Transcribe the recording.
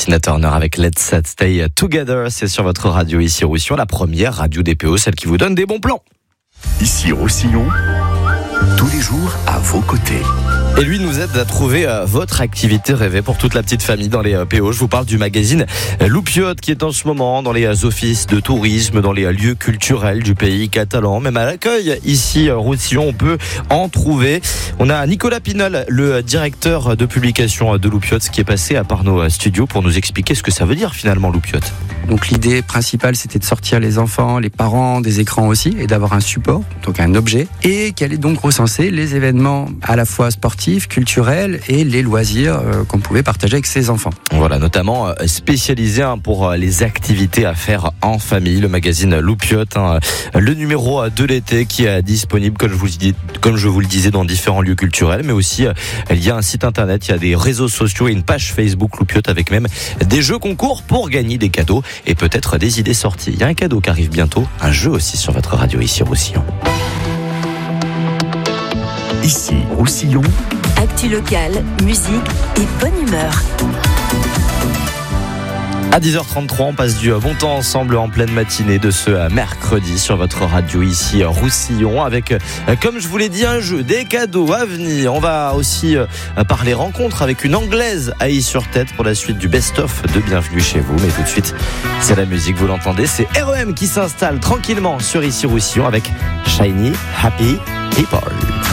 Tina Turner avec Let's Stay Together. C'est sur votre radio ici Roussillon, la première radio DPO, celle qui vous donne des bons plans. Ici Roussillon, tous les jours à vos côtés. Et lui nous aide à trouver votre activité rêvée pour toute la petite famille dans les PO. Je vous parle du magazine Loupiote qui est en ce moment dans les offices de tourisme, dans les lieux culturels du pays catalan, même à l'accueil. Ici, Roussillon, on peut en trouver. On a Nicolas Pinol, le directeur de publication de Loupiote, qui est passé par nos studios pour nous expliquer ce que ça veut dire finalement Loupiote. Donc l'idée principale, c'était de sortir les enfants, les parents des écrans aussi, et d'avoir un support, donc un objet, et qui allait donc recenser les événements à la fois sportifs, culturels et les loisirs qu'on pouvait partager avec ses enfants. Voilà, notamment spécialisé pour les activités à faire en famille, le magazine Loupiote, le numéro de l'été qui est disponible, comme je vous le disais, dans différents lieux culturels, mais aussi il y a un site internet, il y a des réseaux sociaux et une page Facebook Loupiote avec même des jeux concours pour gagner des cadeaux et peut-être des idées sorties. Il y a un cadeau qui arrive bientôt, un jeu aussi sur votre radio ici Roussillon. Ici Roussillon, actu locale, musique et bonne humeur. À 10h33, on passe du bon temps ensemble en pleine matinée de ce mercredi sur votre radio ici Roussillon avec, comme je vous l'ai dit, un jeu, des cadeaux à venir. On va aussi parler rencontre avec une Anglaise à Is-sur-Tête pour la suite du best-of de Bienvenue chez vous. Mais tout de suite, c'est la musique, vous l'entendez, c'est REM qui s'installe tranquillement sur ici Roussillon avec Shiny Happy People.